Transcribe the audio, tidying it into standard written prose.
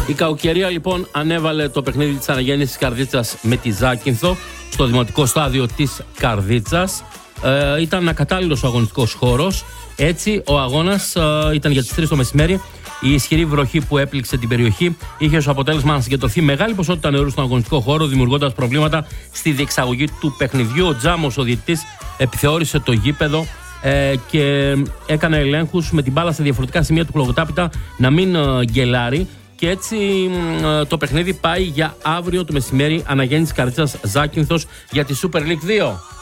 Η Καουκαιρία λοιπόν ανέβαλε το παιχνίδι της αναγέννησης Καρδίτσας με τη Ζάκυνθο στο δημοτικό στάδιο της Καρδίτσας. Ήταν ακατάλληλος ο αγωνιστικός χώρος. Έτσι ο αγώνας ήταν για τις 3 το μεσημέρι. Η ισχυρή βροχή που έπληξε την περιοχή είχε ως αποτέλεσμα να συγκεντρωθεί μεγάλη ποσότητα νερού στον αγωνιστικό χώρο, δημιουργώντας προβλήματα στη διεξαγωγή του παιχνιδιού. Ο Τζάμος, ο διαιτητής, επιθεώρησε το γήπεδο και έκανε ελέγχους με την μπάλα σε διαφορετικά σημεία του κλωβοτάπητα να μην γκελάρει. Και έτσι το παιχνίδι πάει για αύριο το μεσημέρι, αναγέννηση Καρδίτσας Ζάκυνθος για τη Super League 2.